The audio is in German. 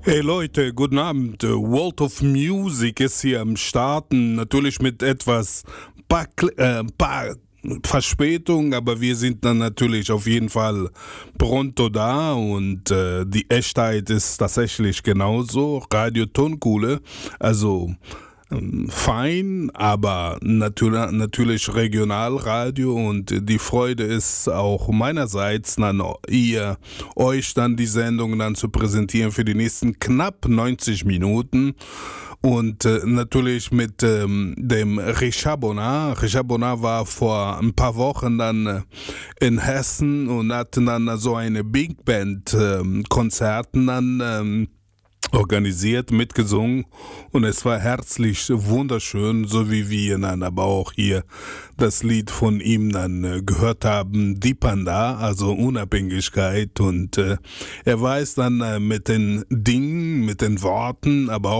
Hey Leute, guten Abend. World of Music ist hier am Starten. Natürlich mit etwas paar Verspätung, aber wir sind dann natürlich auf jeden Fall pronto da und die Echtheit ist tatsächlich genauso. Radio Tonkuhle, also fein, aber natürlich Regionalradio und die Freude ist auch meinerseits, dann euch dann die Sendung dann zu präsentieren für die nächsten knapp 90 Minuten und natürlich mit dem Richard Bonnard. Richard Bonnard war vor ein paar Wochen dann in Hessen und hatte dann so eine Big Band Konzerten dann organisiert, mitgesungen und es war herzlich wunderschön, so wie wir dann aber auch hier das Lied von ihm dann gehört haben, Dipanda, also Unabhängigkeit und er weiß dann mit den Dingen, mit den Worten, aber auch